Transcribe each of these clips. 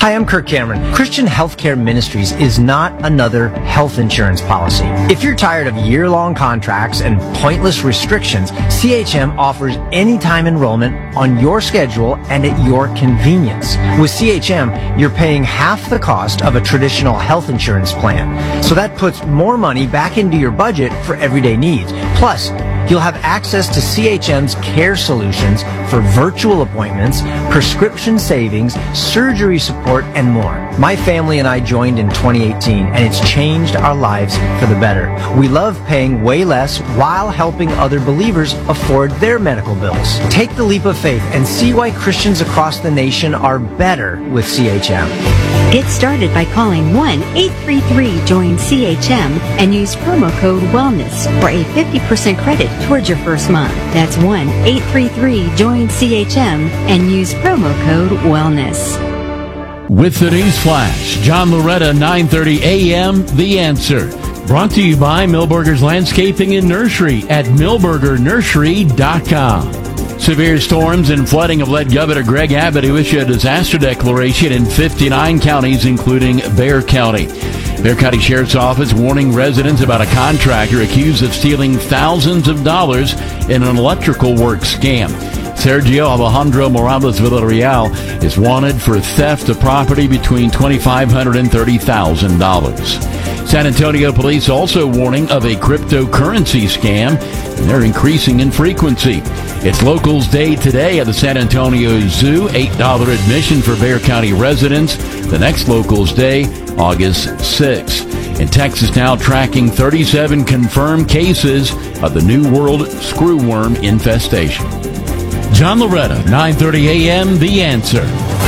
Hi, I'm Kirk Cameron. Christian Healthcare Ministries is not another health insurance policy. If you're tired of year-long contracts and pointless restrictions, CHM offers anytime enrollment on your schedule and at your convenience. With CHM, you're paying half the cost of a traditional health insurance plan. So that puts more money back into your budget for everyday needs. Plus, you'll have access to CHM's care solutions for virtual appointments, prescription savings, surgery support, and more. My family and I joined in 2018, and it's changed our lives for the better. We love paying way less while helping other believers afford their medical bills. Take the leap of faith and see why Christians across the nation are better with CHM. Get started by calling 1-833-JOIN-CHM and use promo code WELLNESS for a 50% credit towards your first month. That's 1-833-JOIN-CHM and use promo code WELLNESS. With the News Flash, John Loretta, 9:30 a.m., The Answer. Brought to you by Milberger's Landscaping and Nursery at milbergernursery.com. Severe storms and flooding have led Governor Greg Abbott to issue a disaster declaration in 59 counties, including Bexar County. Bexar County Sheriff's Office warning residents about a contractor accused of stealing thousands of dollars in an electrical work scam. Sergio Alejandro Morales Villarreal is wanted for theft of property between $2,500 and $30,000. San Antonio police also warning of a cryptocurrency scam, and they're increasing in frequency. It's Locals Day today at the San Antonio Zoo, $8 admission for Bexar County residents. The next Locals Day, August 6th. And Texas now tracking 37 confirmed cases of the New World screwworm infestation. John Loretta, 9:30 a.m., The Answer.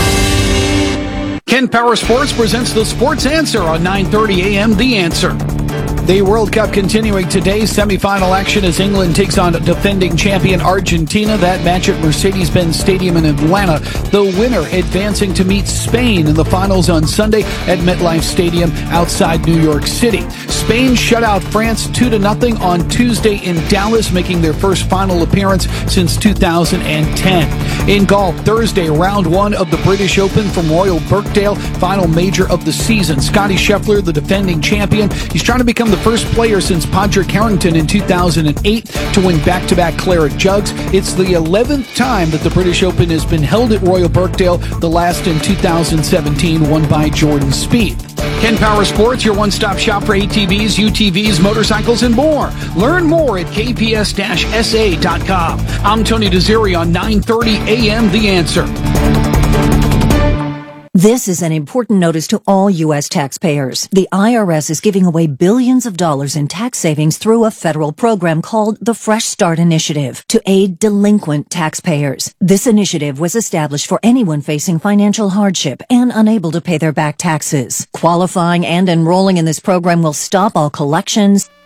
Ken Power Sports presents the Sports Answer on 9:30 a.m. The Answer. The World Cup continuing today. Semifinal action as England takes on defending champion Argentina. That match at Mercedes-Benz Stadium in Atlanta. The winner advancing to meet Spain in the finals on Sunday at MetLife Stadium outside New York City. Spain shut out France 2-0 on Tuesday in Dallas, making their first final appearance since 2010. In golf, Thursday, round one of the British Open from Royal Birkdale, final major of the season. Scottie Scheffler, the defending champion, he's trying to become the first player since Padraig Harrington in 2008 to win back-to-back claret jugs. It's the 11th time that the British Open has been held at Royal Birkdale, the last in 2017, won by Jordan Spieth. Ken Power Sports, your one-stop shop for ATVs, UTVs, motorcycles, and more. Learn more at kps-sa.com. I'm Tony Desiri on 9:30 a.m. The Answer. This is an important notice to all U.S. taxpayers. The IRS is giving away billions of dollars in tax savings through a federal program called the Fresh Start Initiative to aid delinquent taxpayers. This initiative was established for anyone facing financial hardship and unable to pay their back taxes. Qualifying and enrolling in this program will stop all collections,